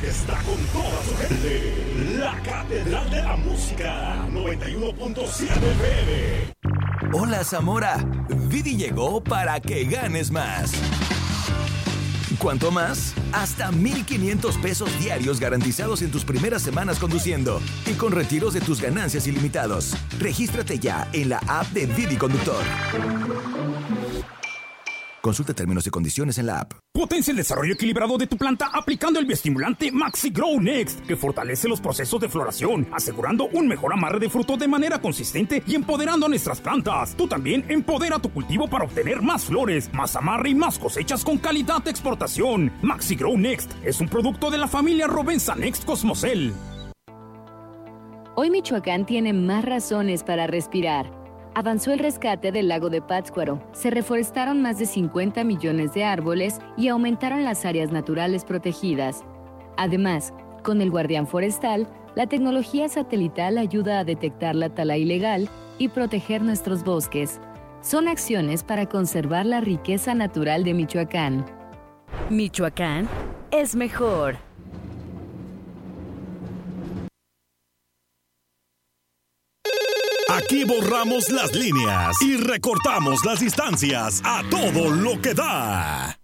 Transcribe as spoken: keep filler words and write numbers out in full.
que está con toda su gente. La Catedral de la Música, noventa y uno punto siete F M. Hola, Zamora. Didi llegó para que ganes más. ¿Cuánto más? Hasta mil quinientos pesos diarios garantizados en tus primeras semanas conduciendo y con retiros de tus ganancias ilimitados. Regístrate ya en la app de Didi Conductor. Consulta términos y condiciones en la app. Potencia el desarrollo equilibrado de tu planta aplicando el bioestimulante Maxi Grow Next, que fortalece los procesos de floración, asegurando un mejor amarre de fruto de manera consistente y empoderando a nuestras plantas. Tú también empodera tu cultivo para obtener más flores, más amarre y más cosechas con calidad de exportación. Maxi Grow Next es un producto de la familia Rovensa Next Cosmocel. Hoy Michoacán tiene más razones para respirar. Avanzó el rescate del lago de Pátzcuaro, se reforestaron más de cincuenta millones de árboles y aumentaron las áreas naturales protegidas. Además, con el Guardián Forestal, la tecnología satelital ayuda a detectar la tala ilegal y proteger nuestros bosques. Son acciones para conservar la riqueza natural de Michoacán. Michoacán es mejor. Aquí borramos las líneas y recortamos las distancias a todo lo que da.